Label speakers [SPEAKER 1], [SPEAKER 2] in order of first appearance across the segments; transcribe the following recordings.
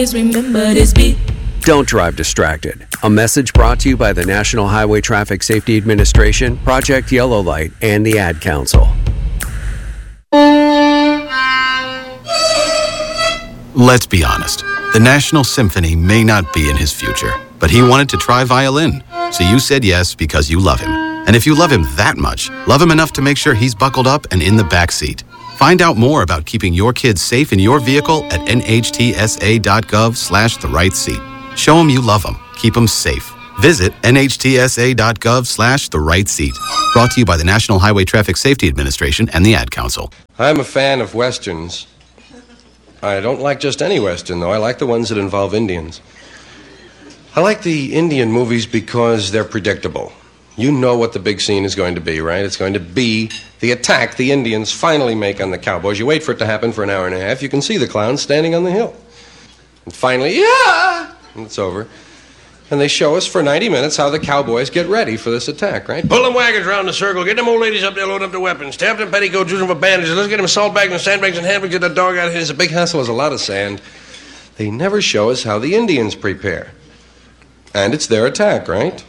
[SPEAKER 1] Remember this beat.
[SPEAKER 2] Don't drive distracted. A message brought to you by the National Highway Traffic Safety Administration, Project Yellow Light, and the Ad Council.
[SPEAKER 3] Let's be honest. The National Symphony may not be in his future, but he wanted to try violin. So you said yes because you love him. And if you love him that much, love him enough to make sure he's buckled up and in the back seat. Find out more about keeping your kids safe in your vehicle at nhtsa.gov/the-right-seat. Show them you love them. Keep them safe. Visit nhtsa.gov/the-right-seat. Brought to you by the National Highway Traffic Safety Administration and the Ad Council.
[SPEAKER 4] I'm a fan of Westerns. I don't like just any Western, though. I like the ones that involve Indians. I like the Indian movies because they're predictable. You know what the big scene is going to be, right? It's going to be the attack the Indians finally make on the cowboys. You wait for it to happen for an hour and a half. You can see the clowns standing on the hill. And finally, yeah! And it's over. And they show us for 90 minutes how the cowboys get ready for this attack, right? Pull them wagons around the circle. Get them old ladies up there, load up their weapons. Tap them petticoats, use them for bandages. Let's get them salt bags and sandbags and handbags. Get the dog out of here. It's a big hassle. There's a lot of sand. They never show us how the Indians prepare. And it's their attack, right?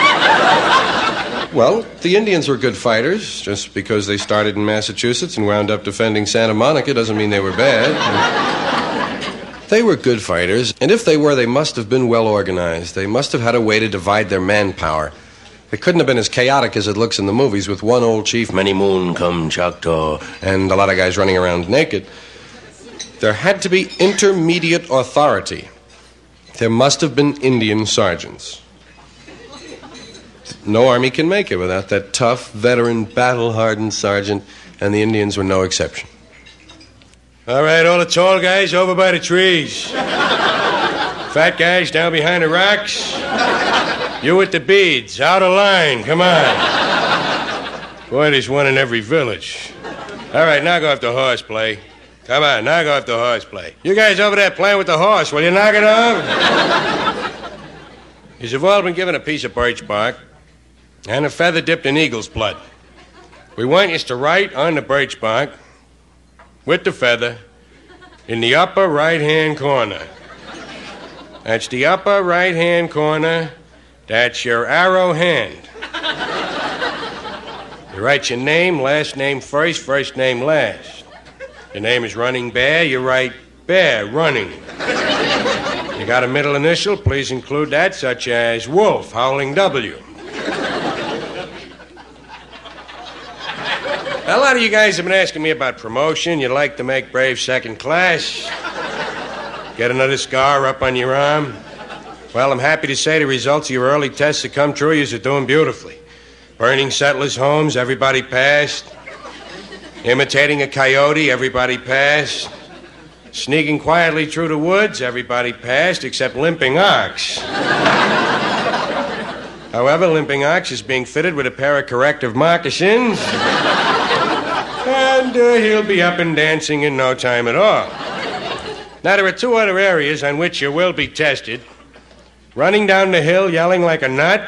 [SPEAKER 4] Well, the Indians were good fighters. Just because they started in Massachusetts and wound up defending Santa Monica doesn't mean they were bad. They were good fighters, and if they were, they must have been well organized. They must have had a way to divide their manpower. It couldn't have been as chaotic as it looks in the movies with one old chief, Many Moon Come Choctaw, and a lot of guys running around naked. There had to be intermediate authority. There must have been Indian sergeants. No army can make it without that tough, veteran, battle-hardened sergeant, and the Indians were no exception. All right, all the tall guys over by the trees. Fat guys down behind the rocks. You with the beads, out of line, come on. Boy, there's one in every village. All right, now go off the horseplay. Come on, now go off the horseplay. You guys over there playing with the horse, will you knock it off? You've all been given a piece of birch bark and a feather dipped in eagle's blood. We want you to write on the birch bark with the feather in the upper right-hand corner. That's the upper right-hand corner. That's your arrow hand. You write your name, last name first, first name last. Your name is Running Bear, you write Bear Running. You got a middle initial, please include that, such as Wolf, Howling W. A lot of you guys have been asking me about promotion. You'd like to make brave second class. Get another scar up on your arm. Well, I'm happy to say the results of your early tests have come true. You're doing beautifully. Burning settlers' homes, everybody passed. Imitating a coyote, everybody passed. Sneaking quietly through the woods, everybody passed, except Limping Ox. However, Limping Ox is being fitted with a pair of corrective moccasins. And he'll be up and dancing in no time at all. Now, there are two other areas on which you will be tested. Running down the hill yelling like a nut.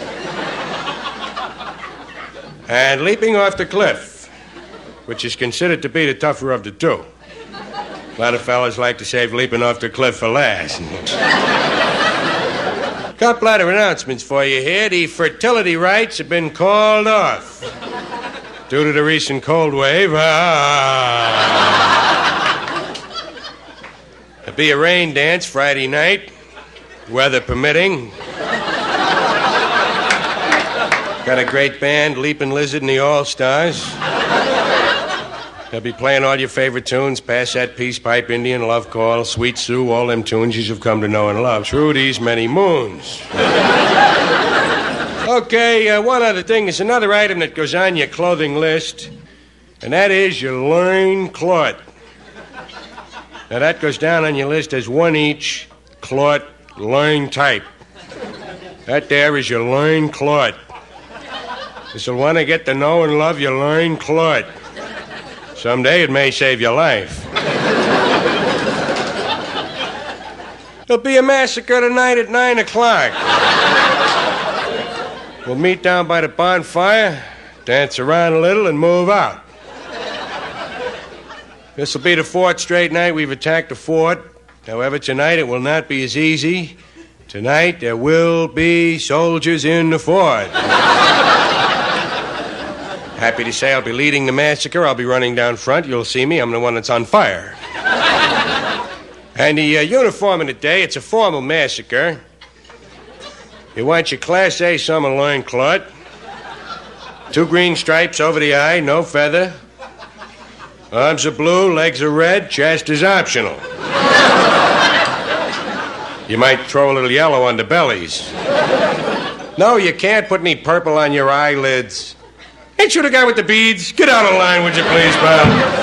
[SPEAKER 4] And leaping off the cliff, which is considered to be the tougher of the two. A lot of fellas like to save leaping off the cliff for last. Couple other announcements for you here. The fertility rites have been called off due to the recent cold wave. There'll be a rain dance Friday night, weather permitting. Got a great band, Leaping Lizard and the All-Stars. They'll be playing all your favorite tunes, Pass That Peace Pipe, Indian Love Call, Sweet Sue, all them tunes you've come to know and love through these many moons. Okay, one other thing. There's another item that goes on your clothing list, and that is your loin cloth. Now, that goes down on your list as one each cloth loin type. That there is your loin cloth. You'll want to get to know and love your loin cloth. Someday it may save your life. There'll be a massacre tonight at 9 o'clock. We'll meet down by the bonfire, dance around a little, and move out. This'll be the fourth straight night we've attacked the fort. However, tonight it will not be as easy. Tonight there will be soldiers in the fort. Happy to say I'll be leading the massacre. I'll be running down front. You'll see me. I'm the one that's on fire. And the uniform of the day, it's a formal massacre. You want your Class A summer loincloth, 2 green stripes over the eye, no feather. Arms are blue, legs are red, chest is optional. You might throw a little yellow on the bellies. No, you can't put any purple on your eyelids. Ain't you the guy with the beads? Get out of line, would you please, pal?